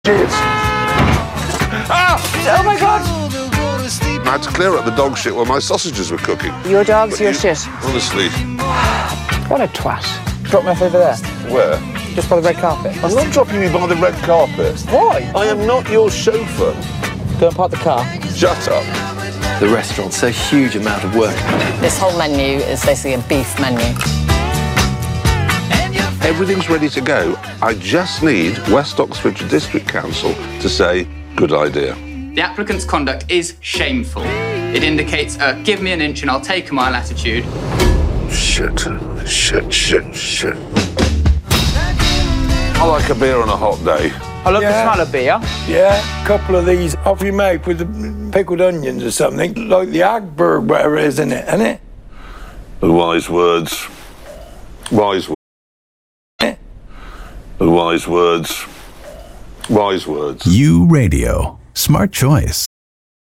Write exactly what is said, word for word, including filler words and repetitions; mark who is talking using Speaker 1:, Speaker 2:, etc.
Speaker 1: Cheers. Ah!
Speaker 2: Oh my God!
Speaker 1: I had to clear up the dog shit while my sausages were cooking.
Speaker 2: Your dogs,
Speaker 1: But
Speaker 2: your
Speaker 1: you-
Speaker 2: shit.
Speaker 1: Honestly.
Speaker 2: What a twat. Drop me off over there.
Speaker 1: Where?
Speaker 2: Just by the red carpet.
Speaker 1: I'm not dropping you by the red carpet.
Speaker 2: Why?
Speaker 1: I am not your chauffeur.
Speaker 2: Go and park the car.
Speaker 1: Shut up.
Speaker 3: The restaurant's a huge amount of work.
Speaker 4: This whole menu is basically a beef menu.
Speaker 1: Everything's ready to go. I just need West Oxfordshire District Council to say, good idea.
Speaker 5: The applicant's conduct is shameful. It indicates a give me an inch and I'll take a mile attitude.
Speaker 1: Shit, shit, shit, shit. I like a beer on a hot day.
Speaker 2: I love
Speaker 6: Yeah.
Speaker 2: the smell of beer.
Speaker 6: Yeah, a couple of these off you make with the pickled onions or something, like the Agberg, whatever it is, isn't it? Isn't it?
Speaker 1: The wise words. Wise words. The wise words. Wise words.
Speaker 7: U Radio. Smart choice.